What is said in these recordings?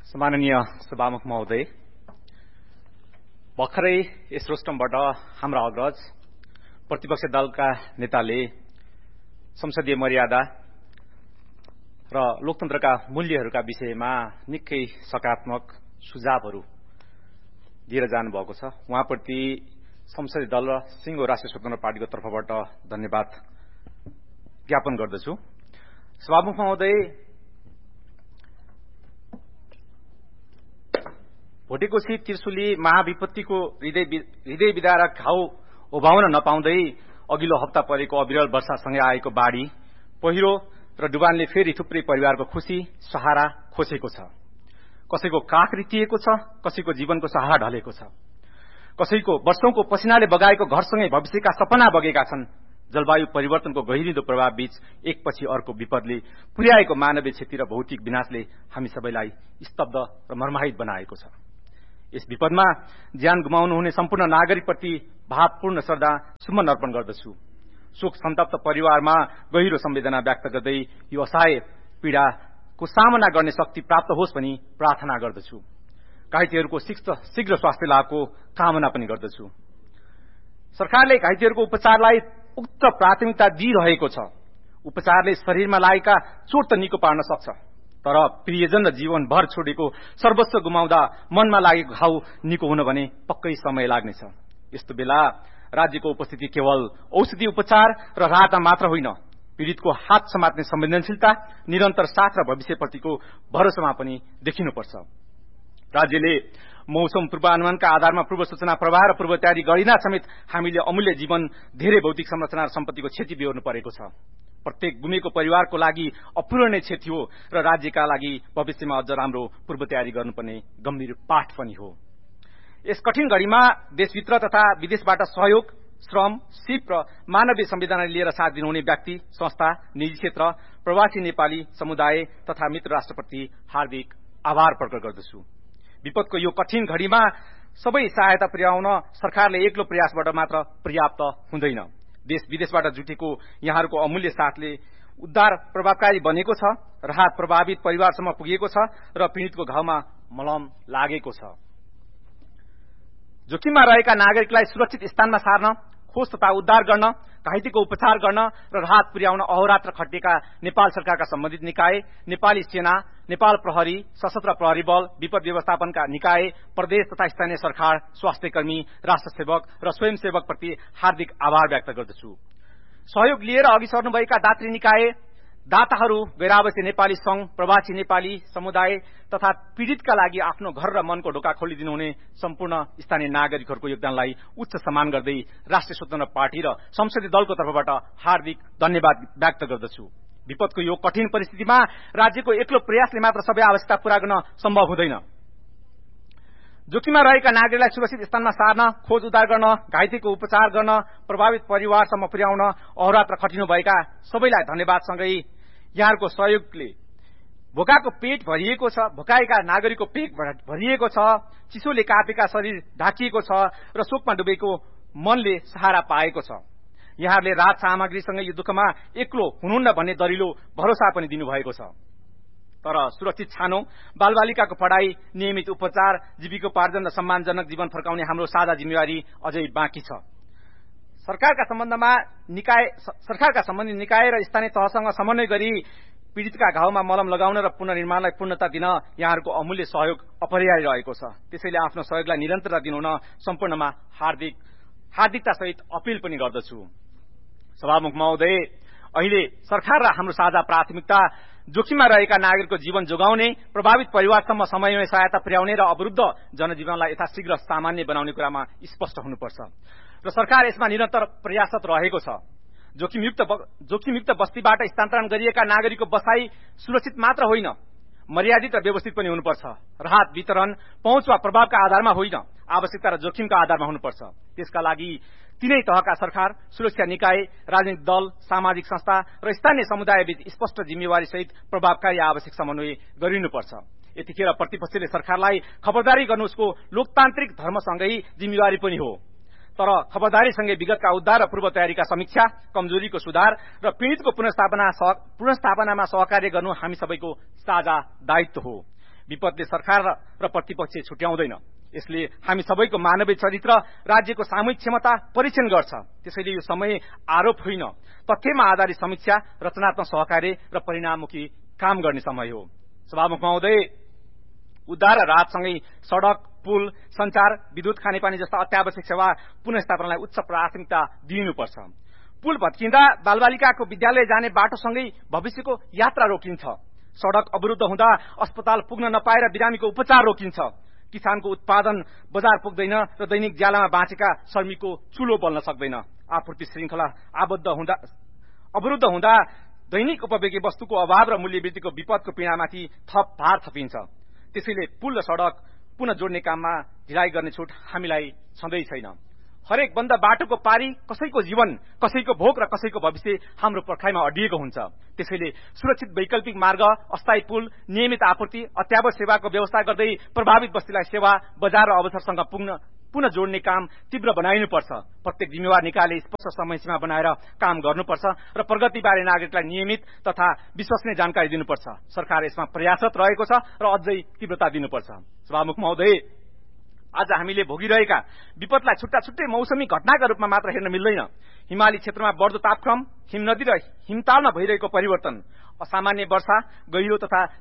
सम्माननीय सभामुख महोदय, भर्खरै यस रोस्टमबाट हाम्रा अग्रज प्रतिपक्ष दलका नेताले संसदीय मर्यादा र लोकतन्त्रका मूल्यहरूका विषयमा निकै सकारात्मक सुझावहरू दिएर जानुभएको छ। उहाँप्रति संसदीय दल र सिङ्गो राष्ट्रिय स्वतन्त्र पार्टीको तर्फबाट धन्यवाद ज्ञापन गर्दछु। सभामुख महोदय, भोटेकोशी त्रिशुली महाविपत्तिको हृदय विदारक घाउ उभाउन नपाउँदै अघिल्लो हप्ता परेको अविरल वर्षासँगै आएको बाढ़ी, पहिरो र डुबानले फेरि थुप्रै परिवारको खुशी सहारा खोसेको छ। कसैको काख रितिएको छ, कसैको जीवनको सहारा ढलेको छ, कसैको वर्षौंको पसिनाले बगाएको घरसँगै भविष्यका सपना बगेका छन्। जलवायु परिवर्तनको गहिरिँदो प्रभाव बीच एकपछि अर्को विपदले पुर्याएको मानवीय क्षति र भौतिक विनाशले हामी सबैलाई स्तब्ध र मर्माहित बनाएको छ। यस विपदमा ज्यान गुमाउनु हुने सम्पूर्ण नागरिकप्रति भावपूर्ण श्रद्धा सुमन अर्पण गर्दछु। शोक सन्तप्त परिवारमा गहिरो संवेदना व्यक्त गर्दै यो असहाय पीड़ाको सामना गर्ने शक्ति प्राप्त होस् भनी प्रार्थना गर्दछु। घाइतेहरूको शीघ्र स्वास्थ्य लाभको कामना पनि गर्दछु। सरकारले घाइतेहरूको उपचारलाई उच्च प्राथमिकता दिइरहेको छ। उपचारले शरीरमा लागेका चोट त निको पार्न सक्छ, तर प्रियजन र जीवनभर छोडेको सर्वस्व गुमाउँदा मनमा लागेको घाउ निको हुन भने पक्कै समय लाग्नेछ। यस्तो बेला राज्यको उपस्थिति केवल औषधि उपचार र राहतमा मात्र होइन, पीड़ितको हात समात्ने संवेदनशीलता, निरन्तर साथ र भविष्यप्रतिको भरोसामा पनि देखिनुपर्छ। राज्यले मौसम पूर्वानुमानका आधारमा पूर्व सूचना प्रवाह र पूर्व तयारी गरिना समेत हामीले अमूल्य जीवन, धेरै भौतिक संरचना र सम्पत्तिको क्षति बेहोर्नु परेको छ। प्रत्येक गुमेको परिवारको लागि अपूरणीय क्षति हो र राज्यका लागि भविष्यमा अझ राम्रो पूर्व तयारी गर्नुपर्ने गम्भीर पाठ पनि हो। यस कठिन घड़ीमा देशभित्र तथा विदेशबाट सहयोग, श्रम, सिप र मानवीय संवेदना लिएर साथ दिनुहुने व्यक्ति, संस्था, निजी क्षेत्र, प्रवासी नेपाली समुदाय तथा मित्र राष्ट्रप्रति हार्दिक आभार प्रकट गर्दछु। विपदको यो कठिन घड़ीमा सबै सहायता पुर्याउन सरकारले एक्लो प्रयासबाट मात्र पर्याप्त हुँदैन। देश विदेशबाट जुटेको यहाँहरूको अमूल्य साथले उद्धार प्रभावकारी बनेको छ, राहत प्रभावित परिवारसम्म पुगेको छ र पीड़ितको घाउमा मलम लागेको छ। जोखिममा रहेका नागरिकलाई सुरक्षित स्थानमा सार्न, खोज तथा उद्धार गर्न, घाइतेको उपचार गर्न र राहत पुर्याउन अहोरात्र खटिएका नेपाल सरकारका सम्बन्धित निकाय, नेपाली सेना, नेपाल प्रहरी, सशस्त्र प्रहरी बल, विपद व्यवस्थापनका निकाय, प्रदेश तथा स्थानीय सरकार, स्वास्थ्यकर्मी, राष्ट्रसेवक र स्वयंसेवकप्रति हार्दिक आभार व्यक्त गर्दछु। सहयोग लिएर अघि सर्नुभएका दात्री निकाय, दाताहरू, गैरावासी नेपाली संघ, प्रवासी नेपाली समुदाय तथा पीड़ितका लागि आफ्नो घर र मनको ढोका खोलिदिनुहुने सम्पूर्ण स्थानीय नागरिकहरूको योगदानलाई उच्च सम्मान गर्दै राष्ट्रिय स्वतन्त्र पार्टी र संसदीय दलको तर्फबाट हार्दिक धन्यवाद व्यक्त गर्दछु। विपदको यो कठिन परिस्थितिमा राज्यको एक्लो प्रयासले मात्र सबै आवश्यकता पूरा गर्न सम्भव हुँदैन। जोखिममा रहेका नागरिकलाई सुरक्षित स्थानमा सार्न, खोज उद्धार गर्न, घाइतेको उपचार गर्न, प्रभावित परिवारसम्म पुर्याउन अहोरात्र खटिनुभएका सबैलाई धन्यवादसँगै यहाँहरूको सहयोगले भोकाको पेट भरिएको छ, भोकाएका नागरिकको पेट भरिएको छ, चिसोले कापेका शरीर ढाकिएको छ र शोकमा डुबेको मनले सहारा पाएको छ। यहाँहरूले राहत सामग्रीसँगै यो दुःखमा एक्लो हुनुहुन्न भन्ने दरिलो भरोसा पनि दिनुभएको छ। तर सुरक्षित छानो, बालबालिकाको पढ़ाई, नियमित उपचार, जीविकोपार्जन र सम्मानजनक जीवन फर्काउने हाम्रो साझा जिम्मेवारी अझै बाँकी छ। सरकारका सम्बन्धित निकाय र स्थानीय तहसँग समन्वय गरी पीड़ितका घाउमा मलम लगाउन र पुनर्निर्माणलाई पूर्णता दिन यहाँहरूको अमूल्य सहयोग अपरिहार्य रहेको छ। त्यसैले आफ्नो सहयोगलाई निरन्तरता दिनुहुन सम्पूर्णमा हार्दिकता सहित अपील पनि गर्दछु। सभामुख महोदय, अहिले सरकार र हाम्रो साझा प्राथमिकता जोखिममा रहेका नागरिकको जीवन जोगाउने, प्रभावित परिवारसम्म समयमै सहायता पुर्याउने र अवरुद्ध जनजीवनलाई यथाशीघ्र सामान्य बनाउने कुरामा स्पष्ट हुनुपर्छ र सरकार यसमा निरन्तर प्रयासरत रहेको छ। जोखिमयुक्त बस्तीबाट स्थानान्तरण गरिएका नागरिकको बसाई सुरक्षित मात्र होइन, मर्यादित र व्यवस्थित पनि हुनुपर्छ। राहत वितरण पहुँच वा प्रभावका आधारमा होइन, आवश्यकता र जोखिमका आधारमा हुनुपर्छ। त्यसका लागि तीनै तहका सरकार, सुरक्षा निकाय, राजनीतिक दल, सामाजिक संस्था र स्थानीय समुदायबीच स्पष्ट जिम्मेवारी सहित प्रभावकारी आवश्यक समन्वय गरिनुपर्छ। यतिखेर प्रतिपक्षले सरकारलाई खबरदारी गर्नु उसको लोकतान्त्रिक धर्मसँगै जिम्मेवारी पनि हो। तर खबरदारीसँगै विगतका उद्धार र पूर्व तयारीका समीक्षा, कमजोरीको सुधार र पीड़ितको पुनर्स्थापनामा सहकार्य गर्नु हामी सबैको साझा दायित्व हो। विपदले सरकार र प्रतिपक्ष छुट्याउँदैन। यसले हामी सबैको मानवीय चरित्र, राज्यको सामूहिक क्षमता परीक्षण गर्छ। त्यसैले यो समय आरोप होइन, तथ्यमा आधारित समीक्षा, रचनात्मक सहकार्य र परिणाममुखी काम गर्ने समय हो। सभामुख महोदय, उद्धार र राहतसँगै सड़क, पुल, संचार, विद्युत, खानेपानी जस्ता अत्यावश्यक सेवा पुनर्स्थापनालाई उच्च प्राथमिकता दिइनुपर्छ। पुल भत्किँदा बालबालिकाको विद्यालय जाने बाटोसँगै भविष्यको यात्रा रोकिन्छ। सड़क अवरुद्ध हुँदा अस्पताल पुग्न नपाएर बिरामीको उपचार रोकिन्छ। किसानको उत्पादन बजार पुग्दैन र दैनिक ज्यालामा बाँचेका श्रमिकको चुलो बल्न सक्दैन। आपूर्ति श्रृंखला अवरुद्ध हुँदा दैनिक उपभोग्य वस्तुको अभाव र मूल्यवृद्धिको विपदको पीडामाथि थप भार थपिन्छ। त्यसैले पुल र सड़क पुनः जोड्ने काममा ढिलाइ गर्ने छुट हामीलाई छँदै छैन। हरेक बन्द बाटोको पारी कसैको जीवन, कसैको भोग र कसैको भविष्य हाम्रो पर्खाइमा अडिएको हुन्छ। त्यसैले सुरक्षित वैकल्पिक मार्ग, अस्थायी पुल, नियमित आपूर्ति, अत्यावश्यक सेवाको व्यवस्था गर्दै प्रभावित बस्तीलाई सेवा, बजार र अवसरसँग पुनः जोड्ने काम तीव्र बनाइनुपर्छ। प्रत्येक जिम्मेवार निकायले स्पष्ट समयसीमा बनाएर काम गर्नुपर्छ र प्रगतिबारे नागरिकलाई नियमित तथा विश्वसनीय जानकारी दिनुपर्छ। सरकार यसमा प्रयासरत रहेको छ र अझै तीव्रता दिनुपर्छ। सभामुख महोदय, आज हामीले भोगिरहेका विपदलाई छुट्टा छुट्टै मौसमी घटनाका रूपमा मात्र हेर्न मिल्दैन। हिमाली क्षेत्रमा बढ्दो तापक्रम, हिमनदी र हिमतालमा भइरहेको परिवर्तन, असामान्य वर्षा, पहिरो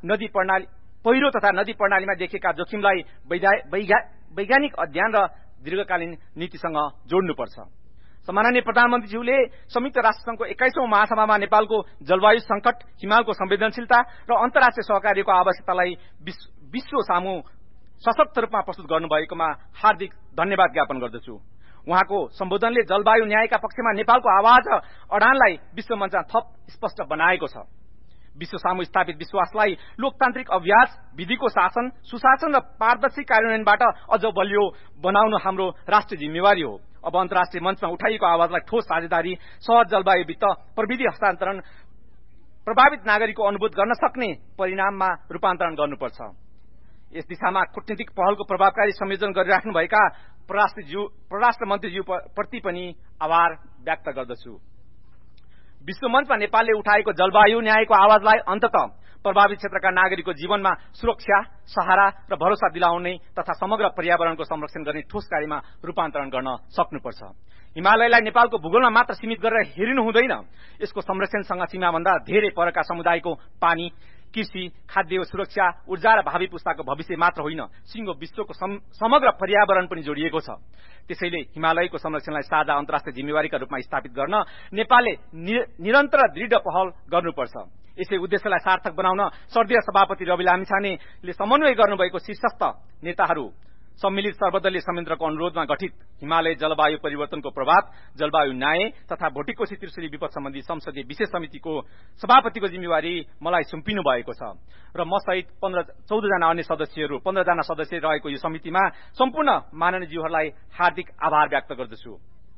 तथा नदी प्रणालीमा देखिएका जोखिमलाई वैज्ञानिक अध्ययन र दीर्घकालीन नीतिसँग जोड्नुपर्छ। सम्माननीय प्रधानमन्त्रीज्यूले संयुक्त राष्ट्रसंघको 21औं महासभामा नेपालको जलवायु संकट, हिमालको संवेदनशीलता र अन्तर्राष्ट्रिय सहकार्यको आवश्यकतालाई विश्व सामु सशक्त रूपमा प्रस्तुत गर्नुभएकोमा हार्दिक धन्यवाद ज्ञापन गर्दछु। उहाँको सम्बोधनले जलवायु न्यायका पक्षमा नेपालको आवाज र अडानलाई विश्वमञ्चमा थप स्पष्ट बनाएको छ। विश्व सामु स्थापित विश्वासलाई लोकतान्त्रिक अभ्यास, विधिको शासन, सुशासन र पारदर्शी कार्यान्वयनबाट अझ बलियो बनाउन हाम्रो राष्ट्रिय जिम्मेवारी हो। अब अन्तर्राष्ट्रिय मञ्चमा उठाइएको आवाजलाई ठोस साझेदारी, सहज जलवायु वित्त, प्रविधि हस्तान्तरण, प्रभावित नागरिकको अनुभूत गर्न सक्ने परिणाममा रूपान्तरण गर्नुपर्छ। यस दिशामा कूटनीतिक पहलको प्रभावकारी संयोजन गरिराख्नुभएका परराष्ट्र मन्त्रीज्यू प्रति पनि आभार व्यक्त गर्दछु। विश्वमञ्चमा नेपालले उठाएको जलवायु न्यायको आवाजलाई अन्ततः प्रभावित क्षेत्रका नागरिकको जीवनमा सुरक्षा, सहारा र भरोसा दिलाउने तथा समग्र पर्यावरणको संरक्षण गर्ने ठोस कार्यमा रूपान्तरण गर्न सक्नुपर्छ। हिमालयलाई नेपालको भूगोलमा मात्र सीमित गरेर हेरिनु हुँदैन। यसको संरक्षणसँग सीमाभन्दा धेरै परका समुदायको पानी, कृषि, खाद्य सुरक्षा, ऊर्जा र भावी पुस्ताको भविष्य मात्र होइन, सिंगो विश्वको समग्र पर्यावरण पनि जोडिएको छ। त्यसैले हिमालयको संरक्षणलाई साझा अन्तर्राष्ट्रिय जिम्मेवारीका रूपमा स्थापित गर्न नेपालले निरन्तर दृढ पहल गर्नुपर्छ। यसै उद्देश्यलाई सार्थक बनाउन सर्दीय सभापति रवि लामिछानेले समन्वय गर्नुभएको शीर्षस्थ नेताहरू सम्मिलित सर्वदलीय संयन्त्रको अनुरोधमा गठित हिमालय जलवायु परिवर्तनको प्रभाव, जलवायु न्याय तथा भोटिकोशी त्रिशुली विपद सम्बन्धी संसदीय विशेष समितिको सभापतिको जिम्मेवारी मलाई सुम्पिनु भएको छ र म सहित 14 जना अन्य सदस्यहरू 15 जना सदस्य रहेको यो समितिमा सम्पूर्ण माननीयज्यूहरूलाई हार्दिक आभार व्यक्त गर्दछु।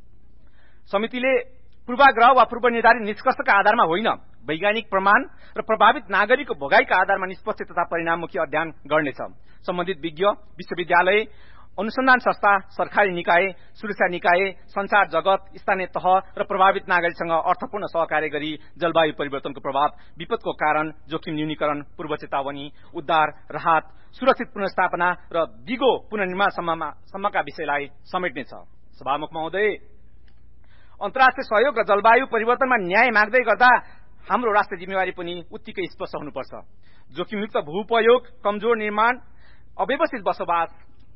समितिले पूर्वाग्रह वा पूर्व निर्धारित निष्कर्षका आधारमा होइन, वैज्ञानिक प्रमाण र प्रभावित नागरिकको भोगाईका आधारमा निष्पक्ष तथा परिणाममुखी अध्ययन गर्नेछ। सम्बन्धित विज्ञ, विश्वविद्यालय, अनुसन्धान संस्था, सरकारी निकाय, सुरक्षा निकाय, संचार जगत, स्थानीय तह र प्रभावित नागरिकसँग अर्थपूर्ण सहकार्य गरी जलवायु परिवर्तनको प्रभाव, विपदको कारण, जोखिम न्यूनीकरण, पूर्व चेतावनी, उद्धार, राहत, सुरक्षित पुनर्स्थापना र दिगो पुनर्निर्माण सम्मका विषयलाई समेट्नेछ। सभामुख महोदय, अन्तर्राष्ट्रिय सहयोग र जलवायु परिवर्तनमा न्याय माग्दै गर्दा हाम्रो राष्ट्रिय जिम्मेवारी पनि उत्तिकै स्पष्ट हुनुपर्छ। जोखिमयुक्त भूपयोग, कमजोर निर्माण, अव्यवस्थित बसोबास,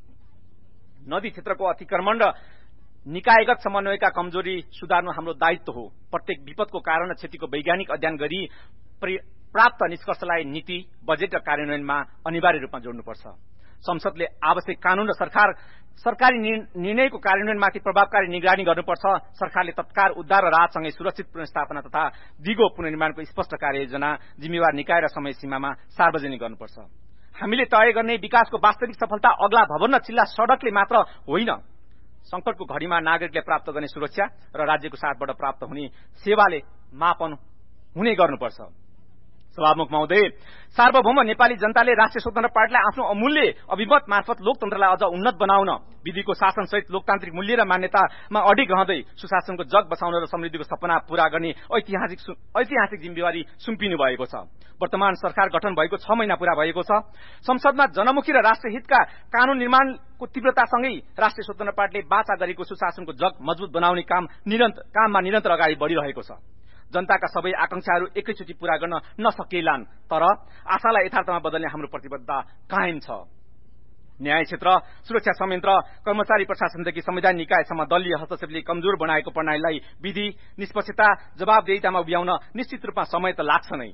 नदी क्षेत्रको अतिक्रमण र निकायगत समन्वयका कमजोरी सुधार्नु हाम्रो दायित्व हो। प्रत्येक विपदको कारण र क्षतिको वैज्ञानिक अध्ययन गरी प्राप्त निष्कर्षलाई नीति, बजेट र कार्यान्वयनमा अनिवार्य रूपमा जोड्नुपर्छ। संसदले आवश्यक कानून र सरकारी निर्णयको कार्यान्वयनमाथि प्रभावकारी निगरानी गर्नुपर्छ। सरकारले तत्काल उद्धार र राहतसँगै सुरक्षित पुनर्स्थापना तथा दिगो पुनर्निर्माणको स्पष्ट कार्ययोजना जिम्मेवार निकाय र समय सीमामा सार्वजनिक गर्नुपर्छ। हामीले तय गर्ने विकासको वास्तविक सफलता अग्ला भवन र चिल्ला सड़कले मात्र होइन, संकटको घड़ीमा नागरिकले प्राप्त गर्ने सुरक्षा र राज्यको साथबाट प्राप्त हुने सेवाले मापन हुने गर्नुपर्छ। सभामुख महोदय, सार्वभौम नेपाली जनताले राष्ट्रिय स्वतन्त्र पार्टीलाई आफ्नो अमूल्य अभिमत मार्फत लोकतन्त्रलाई अझ उन्नत बनाउन, विधिको शासनसहित लोकतान्त्रिक मूल्य र मान्यतामा अडिग रहँदै सुशासनको जग बसाउन र समृद्धिको सपना पूरा गर्ने ऐतिहासिक जिम्मेवारी सुम्पिनु भएको छ। वर्तमान सरकार गठन भएको 6 महिना पूरा भएको छ। संसदमा जनमुखी र राष्ट्रिय हितका कानून निर्माणको तीव्रतासँगै राष्ट्रिय स्वतन्त्र पार्टीले बाचा गरेको सुशासनको जग मजबुत बनाउने काममा निरन्तर अगाडि बढ़िरहेको छ। जनताका सबै आकांक्षाहरू एकैचोटि पूरा गर्न नसकेलान्, तर आशालाई यथार्थमा बदल्ने हाम्रो प्रतिबद्धता कायम छ। न्याय क्षेत्र, सुरक्षा संयन्त्र, कर्मचारी प्रशासनदेखि संविधान निकायसम्म दलीय हस्तक्षेपले कमजोर बनाएको प्रणालीलाई विधि, निष्पक्षता, जवाबदेहितामा उभ्याउन निश्चित रूपमा समय त लाग्छ नै।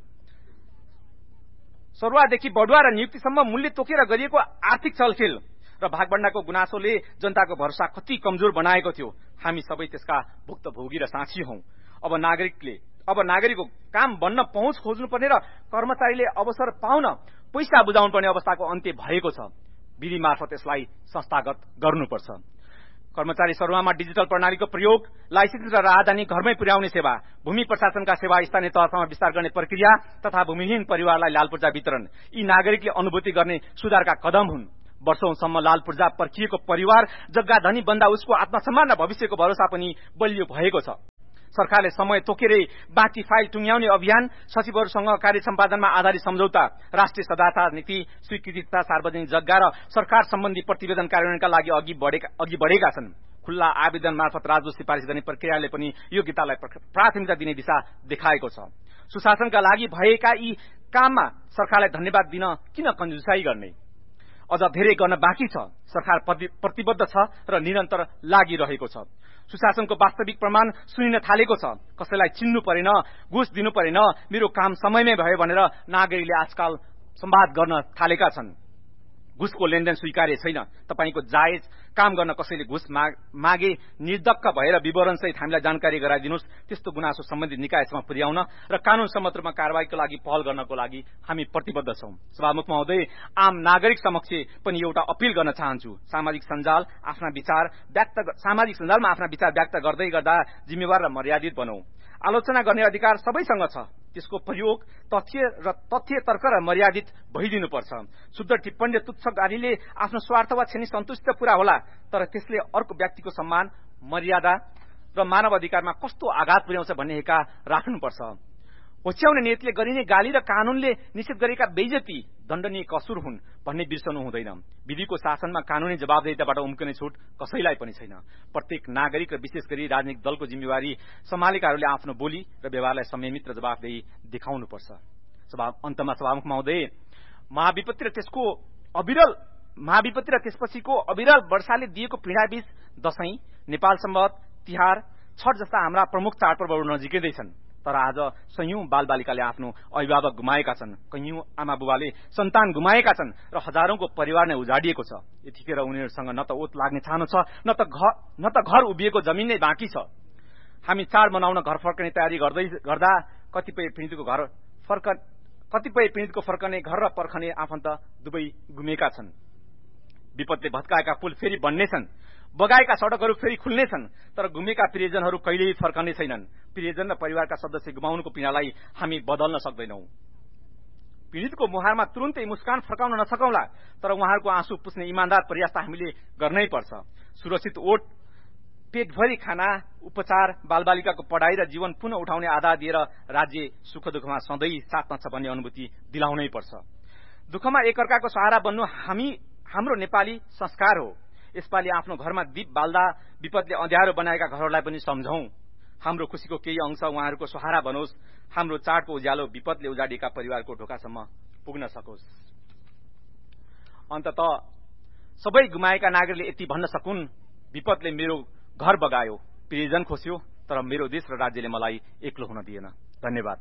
सरुवादेखि बढुवा र नियुक्तिसम्म मूल्य तोकेर गरिएको आर्थिक चलखेल र भागबण्डाको गुनासोले जनताको भरोसा कति कमजोर बनाएको थियो। हामी सबै त्यसका भुक्तभोगी र साक्षी हौं। अब नागरिकको काम बन्न पहुँच खोज्नुपर्ने र कर्मचारीले अवसर पाउन पैसा बुझाउनु पर्ने अवस्थाको अन्त्य भएको छ। विधि मार्फत यसलाई संस्थागत गर्नुपर्छ। कर्मचारी सरुवामा डिजिटल प्रणालीको प्रयोग, लाइसेन्स र राजधानी घरमै पुर्याउने सेवा, भूमि प्रशासनका सेवा स्थानीय तहसम्म विस्तार गर्ने प्रक्रिया तथा भूमिहीन परिवारलाई लाल पूर्जा वितरण, यी नागरिकले अनुभूति गर्ने सुधारका कदम हुन्। वर्षौंसम्म लाल पूर्जा पर्खिएको परिवार जग्गा धनी बन्दा उसको आत्मसम्मान र भविष्यको भरोसा पनि बलियो भएको छ। सरकारले समय तोकेरै बाँकी फाइल टुङ्ग्याउने अभियान, सचिवहरूसँग कार्य सम्पादनमा आधारित सम्झौता, राष्ट्रिय सदाचार नीति, स्वीकृति तथा सार्वजनिक जग्गा र सरकार सम्बन्धी प्रतिवेदन कार्यान्वयनका लागि अघि बढेका छन्। खुल्ला आवेदन मार्फत राजदूत सिफारिस गर्ने प्रक्रियाले पनि योग्यतालाई प्राथमिकता दिने दिशा देखाएको छ। सुशासनका लागि भएका यी काममा सरकारलाई धन्यवाद दिन किन कन्जुसाई गर्ने? अझ धेरै गर्न बाँकी छ। सरकार प्रतिबद्ध छ र निरन्तर लागिरहेको छ। सुशासनको वास्तविक प्रमाण सुनिन थालेको छ। कसैलाई चिन्नु परेन, घुस दिनु परेन, मेरो काम समयमै भयो भनेर नागरिकले आजकल संवाद गर्न थालेका छन्। घुसको लेनदेन स्वीकार्य छैन। तपाईको जायज काम गर्न कसैले घुस मागे निर्धक्क भएर विवरणसहित हामीलाई जानकारी गराइदिनुस्। त्यस्तो गुनासो सम्बन्धित निकायसम्म पुर्याउन र कानून सम्मत रूपमा कारबाहीको लागि पहल गर्नको लागि हामी प्रतिबद्ध छौं। सभामुख महोदय, आम नागरिक समक्ष पनि एउटा अपील गर्न चाहन्छु। सामाजिक सञ्जालमा आफ्ना विचार व्यक्त गर्दै गर्दा जिम्मेवार र मर्यादित बनौं। आलोचना गर्ने अधिकार सबैसँग छ। त्यसको प्रयोग तथ्य तर्क र मर्यादित भइदिनुपर्छ। शुद्ध टिप्पणी र तुच्छ गालीले आफ्नो स्वार्थ वा क्षणिक सन्तुष्टि पूरा होला, तर त्यसले अर्को व्यक्तिको सम्मान, मर्यादा र मानव अधिकारमा कस्तो आघात पुर्याउँछ भन्ने हेका राख्नुपर्छ। होच्याउने नियतले गरिने गाली र कानूनले निषेध गरेका बेइज्जती दण्डनीय कसुर हुन् भन्ने बिर्सनु हुँदैन। विधिको शासनमा कानूनी जवाबदेहिताबाट उम्कने छुट कसैलाई पनि छैन। प्रत्येक नागरिक र विशेष गरी राजनीतिक दलको जिम्मेवारी सम्हालेकाहरूले आफ्नो बोली र व्यवहारलाई संयमित र जवाबदेही देखाउनुपर्छ। अन्तमा सभामुख महोदय, महाविपत्ति र त्यसपछिको अविरल वर्षाले दिएको पीडाबीज दशैं, नेपाल सम्वत, तिहार, छठ जस्ता हाम्रा प्रमुख चाडपर्वहरू नजिकैँदैछन्। तर आज सयौं बालबालिकाले आफ्नो अभिभावक गुमाएका छन्, कैयौं आमा बुबाले सन्तान गुमाएका छन् र हजारौंको परिवार नै उजाडिएको छ। यतिखेर उनीहरूसँग न त ओत लाग्ने छानो छ, न त घर उभिएको जमिन नै बाँकी छ। हामी चाड मनाउन घर फर्कने तयारी गर्दा कतिपय पीडितको फर्कने घर र पर्खने आफन्त दुवै गुमेका छन्। विपदले भत्काएका पुल फेरि बन्नेछन्, बगाएका सड़कहरू फेरि खुल्नेछन्, तर गुमेका प्रियजनहरू कहिल्यै फर्कने छैनन्। प्रियजन र परिवारका सदस्य गुमाउनुको पीडालाई हामी बदल्न सक्दैनौं। पीडितको मुहारमा तुरुन्तै मुस्कान फर्काउन नसकौंला, तर उहाँहरूको आँसु पुस्ने इमानदार प्रयास त हामीले गर्नै पर्छ। सुरक्षित ओट, पेटभरि खाना, उपचार, बालबालिकाको पढ़ाई र जीवन पुनः उठाउने आधार दिएर राज्य सुख दुःखमा सधैँ साथमा छ भन्ने अनुभूति दिलाउनै पर्छ। दुःखमा एकअर्काको सहारा बन्नु हाम्रो नेपाली संस्कार हो। यसपालि आफ्नो घरमा दीप बाल्दा विपदले अँध्यारो बनाएका घरहरूलाई पनि सम्झौं। हाम्रो खुशीको केही अंश उहाँहरूको सहारा बनोस्। हाम्रो चाडको उज्यालो विपदले उजाडिएका परिवारको ढोकासम्म पुग्न सकोस्। अन्ततः सबै गुमाएका नागरिकले यति भन्न सकुन्, विपदले मेरो घर बगायो, प्रियजन खोस्यो, तर मेरो देश र राज्यले मलाई एक्लो हुन दिएन। धन्यवाद।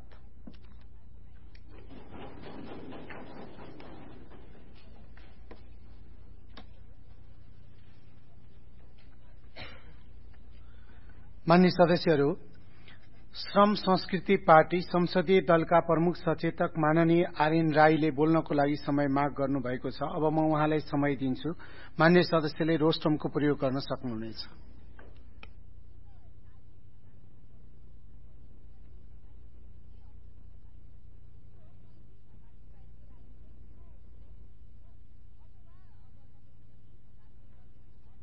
माननीय सदस्यहरू, श्रम संस्कृति पार्टी संसदीय दलका प्रमुख सचेतक माननीय आर्यन राईले बोल्नको लागि समय माग गर्नुभएको छ। अब म उहाँलाई समय दिन्छु। माननीय सदस्यले रोस्टमको प्रयोग गर्न सक्नुहुनेछ।